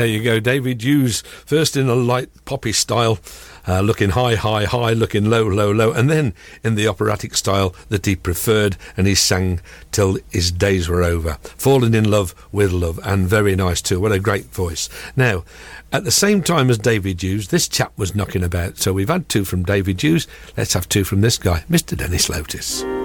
There you go, David Hughes, first in a light poppy style, looking high, high, high, looking low, low, low, and then in the operatic style that he preferred, and he sang till his days were over. Falling in love with love, and very nice too. What a great voice. Now, at the same time as David Hughes, this chap was knocking about. So we've had two from David Hughes. Let's have two from this guy, Mr. Dennis Lotis.